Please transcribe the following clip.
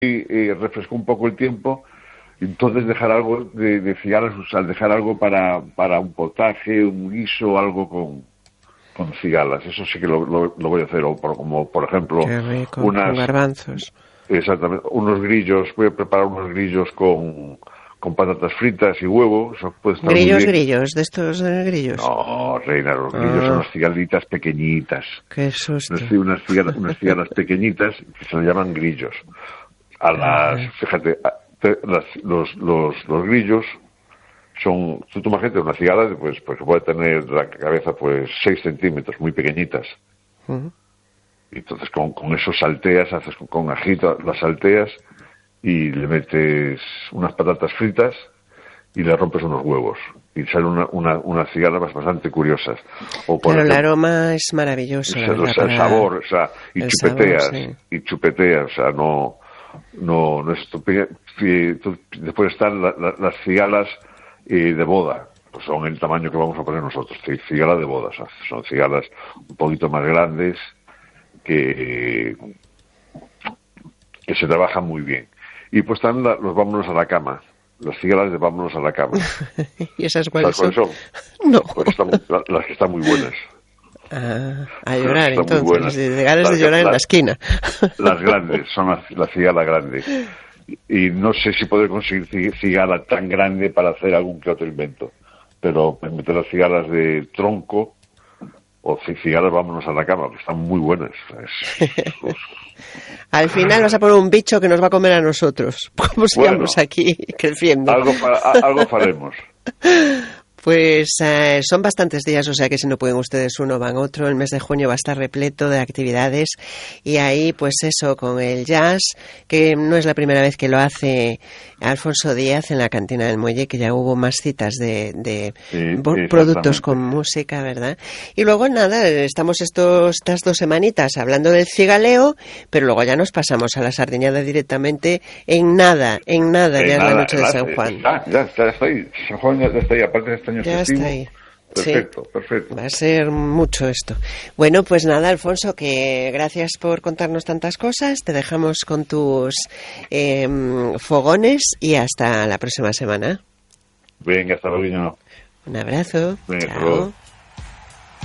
refrescó un poco el tiempo. Entonces dejar algo de cigalas, o sea, dejar algo para un potaje, un guiso, algo con cigalas. Eso sí que lo voy a hacer, como por ejemplo qué rico, con garbanzos. Exactamente, unos grillos. Voy a preparar unos grillos con patatas fritas y huevo. Eso puede estar muy bien. Grillos, de estos grillos. No, reina, los grillos son unas cigalitas pequeñitas. Qué susto. Unas cigalas pequeñitas que se llaman grillos. Fíjate, los grillos son, tú imagínate una cigala, pues que puede tener la cabeza 6 centímetros, muy pequeñitas. Y entonces con eso salteas, haces con ajito, las salteas y le metes unas patatas fritas y le rompes unos huevos y sale unas cigalas bastante curiosas. Pero el aroma es maravilloso. El sabor, y chupeteas, o sea, no es estupendo. Después están las cigalas de boda, pues son el tamaño que vamos a poner nosotros, cigalas de boda, o sea, son cigalas un poquito más grandes que se trabajan muy bien. Y pues están los vámonos a la cama, las cigalas de vámonos a la cama. ¿Y esas cuáles son? No. Pues las que están muy buenas. A llorar, entonces, de ganas de llorar en la esquina. Las grandes, son la cigala grande. Y no sé si poder conseguir cigala tan grande para hacer algún que otro invento. Pero meter las cigalas de tronco o cigalas vámonos a la cama, que están muy buenas. Al final vas a poner un bicho que nos va a comer a nosotros, como sigamos aquí creciendo. Algo faremos. Pues son bastantes días, o sea que si no pueden ustedes uno, van otro. El mes de junio va a estar repleto de actividades y ahí pues eso, con el jazz, que no es la primera vez que lo hace Alfonso Díaz en la Cantina del Muelle, que ya hubo más citas de productos con música, ¿verdad? Y luego nada, estamos estas 2 semanitas hablando del cigaleo, pero luego ya nos pasamos a la sardiñada directamente en nada ya es la noche de San Juan. Ya está ahí, San Juan ya está ahí, aparte de este año ya está ahí. Perfecto. Va a ser mucho esto. Bueno, pues nada, Alfonso, que gracias por contarnos tantas cosas. Te dejamos con tus fogones y hasta la próxima semana. Venga, hasta luego. Un abrazo. Venga, chao.